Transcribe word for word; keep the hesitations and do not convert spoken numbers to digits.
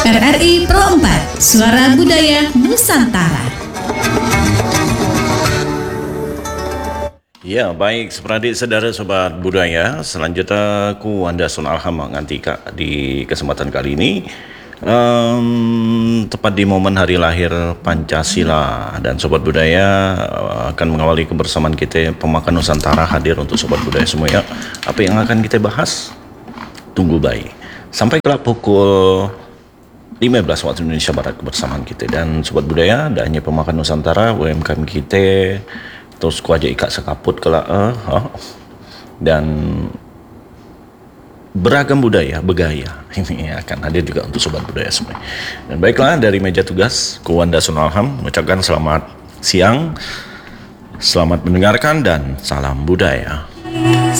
R R I Pro empat, Suara Budaya Nusantara. Ya, baik, seperadik saudara sobat budaya, selanjutnya ku Anda Sun Alham nganti Kak di kesempatan kali ini um, tepat di momen hari lahir Pancasila, dan sobat budaya uh, akan mengawali kebersamaan kita Pemakan Nusantara hadir untuk sobat budaya semua ya. Apa yang akan kita bahas? Tunggu baik sampai kelak pukul lima belas waktu Indonesia Barat kebersamaan kita, dan sobat budaya dan hanya Pemakan Nusantara U M K M kita terus ku ajak ikat sekaput kelak uh, uh, dan beragam budaya bergaya ini akan hadir juga untuk sobat budaya semua. Dan baiklah, dari meja tugas ku Wanda Sunalham mengucapkan selamat siang, selamat mendengarkan, dan salam budaya.